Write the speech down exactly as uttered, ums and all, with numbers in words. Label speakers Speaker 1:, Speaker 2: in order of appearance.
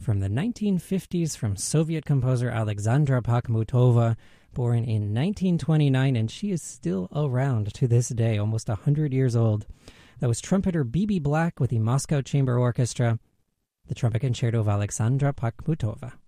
Speaker 1: from the nineteen fifties from Soviet composer Alexandra Pakhmutova, born in nineteen twenty-nine, and she is still around to this day, almost one hundred years old. That was trumpeter B B Black with the Moscow Chamber Orchestra, the Trumpet Concerto of Alexandra Pakhmutova.